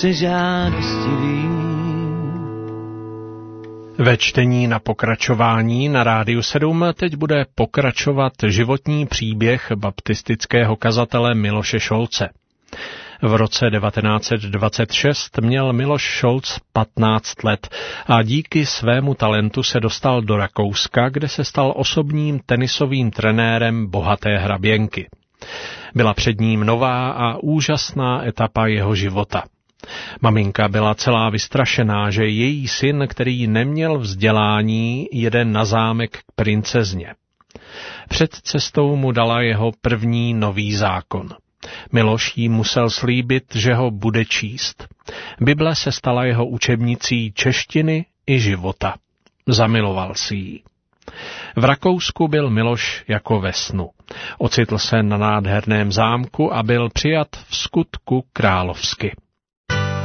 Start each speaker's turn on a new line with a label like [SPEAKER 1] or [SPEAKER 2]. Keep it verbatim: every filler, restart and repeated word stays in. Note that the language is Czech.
[SPEAKER 1] se žádostivý.
[SPEAKER 2] Ve čtení na pokračování na Rádiu sedm teď bude pokračovat životní příběh baptistického kazatele Miloše Šolce. V roce devatenáct set dvacet šest měl Miloš Šolc patnáct let a díky svému talentu se dostal do Rakouska, kde se stal osobním tenisovým trenérem bohaté hraběnky. Byla před ním nová a úžasná etapa jeho života. Maminka byla celá vystrašená, že její syn, který neměl vzdělání, jede na zámek k princezně. Před cestou mu dala jeho první nový zákon. Miloš jí musel slíbit, že ho bude číst. Bible se stala jeho učebnicí češtiny i života. Zamiloval si ji. V Rakousku byl Miloš jako ve snu. Ocitl se na nádherném zámku a byl přijat v skutku královsky.